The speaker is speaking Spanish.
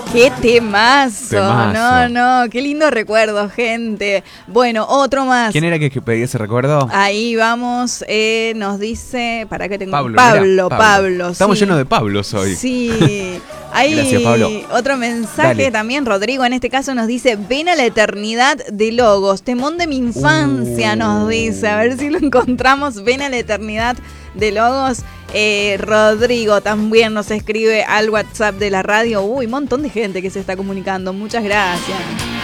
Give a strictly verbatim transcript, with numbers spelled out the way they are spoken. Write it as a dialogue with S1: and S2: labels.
S1: ¡Qué temazo!
S2: Temazo.
S1: No, no, qué lindo recuerdo, gente. Bueno, otro más.
S2: ¿Quién era que, que pedía ese recuerdo?
S1: Ahí vamos, eh, nos dice, ¿para qué tengo?
S2: Pablo,
S1: Pablo,
S2: mirá,
S1: Pablo,
S2: Pablo. Estamos
S1: sí.
S2: llenos de Pablos hoy.
S1: Sí. Hay
S2: Gracias, Pablo.
S1: otro mensaje.
S2: Dale.
S1: También, Rodrigo, en este caso nos dice, ven a la eternidad de Logos, temón de mi infancia,
S2: Uh.
S1: nos dice, a ver si lo encontramos, ven a la eternidad de Logos. Eh, Rodrigo también nos escribe al WhatsApp de la radio. Uy, un montón de gente que se está comunicando, muchas gracias.